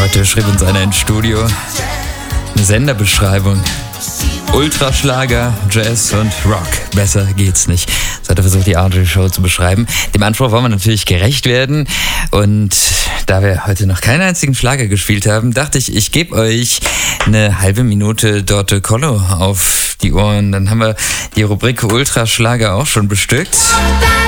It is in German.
Heute schrieb uns einer ins Studio eine Senderbeschreibung. Ultraschlager, Jazz und Rock. Besser geht's nicht. So hat er versucht, die RJ-Show zu beschreiben. Dem Anspruch wollen wir natürlich gerecht werden. Und da wir heute noch keinen einzigen Schlager gespielt haben, dachte ich, ich gebe euch eine halbe Minute Dorte Collo auf die Ohren. Dann haben wir die Rubrik Ultraschlager auch schon bestückt.